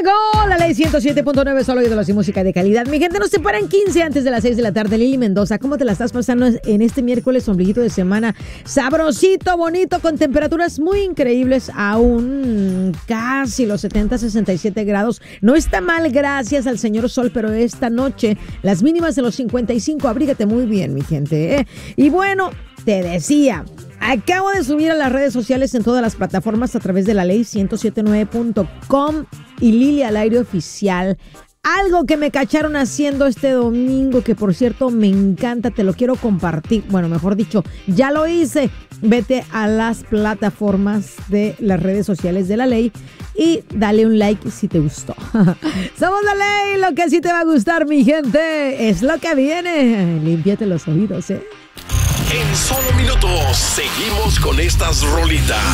llegó la ley 107.9, solo oídos y música de calidad. Mi gente, nos separan 15 antes de las 6 de la tarde. Lili Mendoza, ¿cómo te la estás pasando en este miércoles ombliguito de semana? Sabrosito, bonito, con temperaturas muy increíbles, aún casi los 70, 67 grados. No está mal, gracias al señor sol, pero esta noche las mínimas de los 55. Abrígate muy bien, mi gente, ¿eh? Y bueno, te decía, acabo de subir a las redes sociales en todas las plataformas a través de la ley 1079.com y Lili al aire oficial. Algo que me cacharon haciendo este domingo, que por cierto me encanta, te lo quiero compartir. Bueno, mejor dicho, ya lo hice. Vete a las plataformas de las redes sociales de la ley y dale un like si te gustó. Somos la ley, lo que sí te va a gustar, mi gente, es lo que viene. Límpiate los oídos, ¿eh? En solo minutos seguimos con estas rolitas.